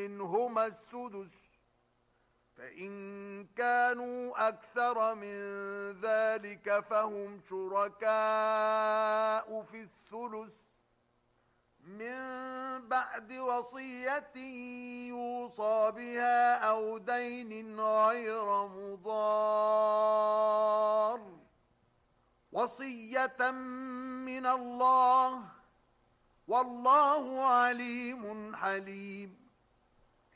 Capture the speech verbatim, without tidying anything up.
منهما السدس، فإن كانوا أكثر من ذلك فهم شركاء في الثلث من بعد وصية يوصى بها أو دين غير مضار، وصية من الله، والله عليم حليم.